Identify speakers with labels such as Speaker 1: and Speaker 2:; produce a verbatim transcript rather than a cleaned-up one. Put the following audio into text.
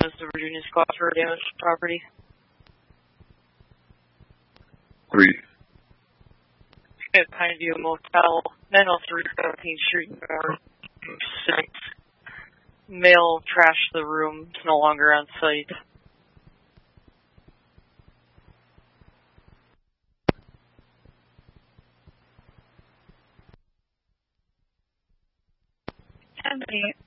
Speaker 1: is the Virginia squad for damage to property?
Speaker 2: Three.
Speaker 1: At Pineview Motel, nine oh three seventeenth Street North, six. Male trashed the room, is no longer on site.
Speaker 3: ten eight.